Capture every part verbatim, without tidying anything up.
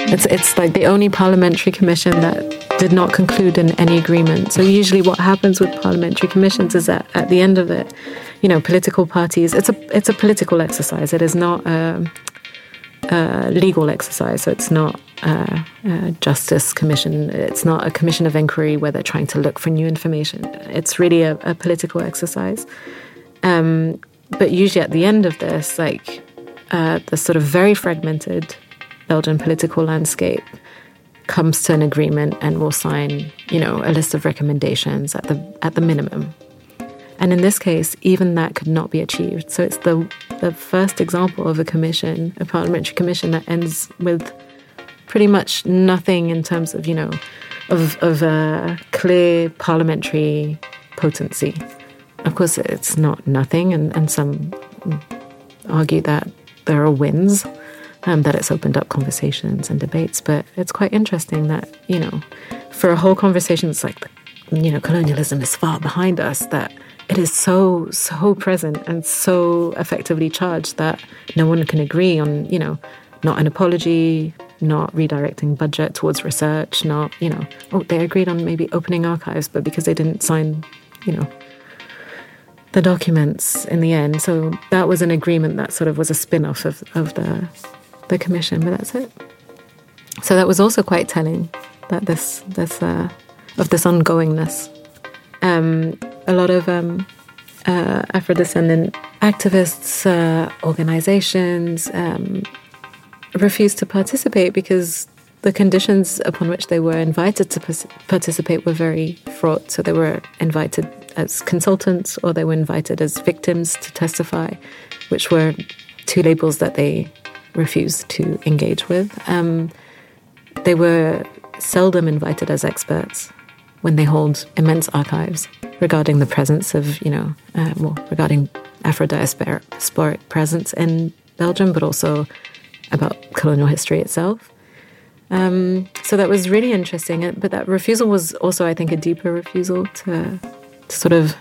It's it's like the only parliamentary commission that did not conclude in any agreement. So usually what happens with parliamentary commissions is that at the end of it, you know, political parties, it's a it's a political exercise. It is not a, a legal exercise. So it's not a, a justice commission. It's not a commission of inquiry where they're trying to look for new information. It's really a, a political exercise. Um, but usually at the end of this, like uh, the sort of very fragmented Belgian political landscape comes to an agreement and will sign, you know, a list of recommendations at the at the minimum. And in this case, even that could not be achieved. So it's the the first example of a commission, a parliamentary commission that ends with pretty much nothing in terms of, you know, of of a clear parliamentary potency. Of course, it's not nothing, and, and some argue that there are wins. Um, that it's opened up conversations and debates, but it's quite interesting that, you know, for a whole conversation, it's like, you know, colonialism is far behind us, that it is so, so present and so effectively charged that no one can agree on, you know, not an apology, not redirecting budget towards research, not, you know, oh, they agreed on maybe opening archives, but because they didn't sign, you know, the documents in the end. So that was an agreement that sort of was a spin-off of, of the the commission, but that's it. So that was also quite telling, that this this uh, of this ongoingness. Um, a lot of um, uh, Afro-descendant activists, uh, organizations um, refused to participate because the conditions upon which they were invited to participate were very fraught. So they were invited as consultants or they were invited as victims to testify, which were two labels that they refused to engage with. Um, they were seldom invited as experts when they hold immense archives regarding the presence of, you know, uh, well, regarding Afro-diasporic presence in Belgium, but also about colonial history itself. Um, so that was really interesting. But that refusal was also, I think, a deeper refusal to, to sort of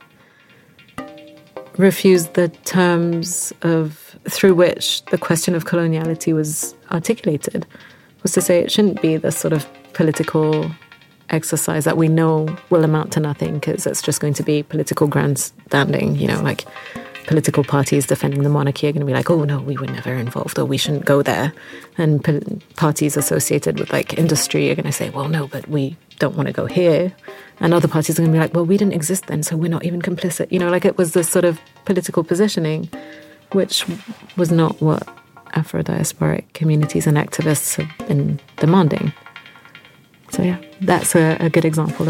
refuse the terms of through which the question of coloniality was articulated, was to say it shouldn't be this sort of political exercise that we know will amount to nothing because it's just going to be political grandstanding, you know, like political parties defending the monarchy are going to be like, oh, no, we were never involved or we shouldn't go there. And p- parties associated with like industry are going to say, well, no, but we don't want to go here. And other parties are going to be like, well, we didn't exist then, so we're not even complicit. You know, like it was this sort of political positioning, which was not what Afro-diasporic communities and activists have been demanding. So yeah, that's a, a good example